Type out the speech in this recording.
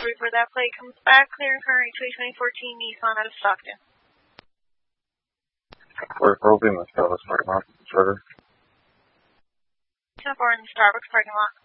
before that plate comes back. Clear and current 2014 Nissan out of Stockton. We're holding the Starbucks parking lot. Further. 10-4 in the Starbucks parking lot.